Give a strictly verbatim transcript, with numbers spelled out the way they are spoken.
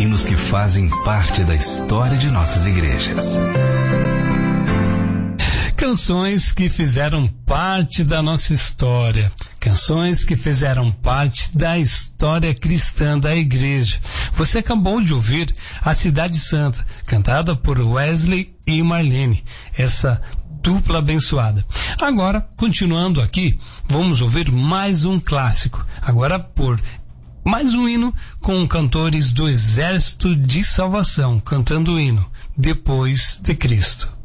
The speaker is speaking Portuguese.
hinos que fazem parte da história de nossas igrejas. Canções que fizeram parte da nossa história, canções que fizeram parte da história cristã da igreja. Você acabou de ouvir A Cidade Santa, cantada por Wesley e Marlene, essa dupla abençoada. Agora, continuando aqui, vamos ouvir mais um clássico, agora por mais um hino com cantores do Exército de Salvação, cantando o hino Depois de Cristo.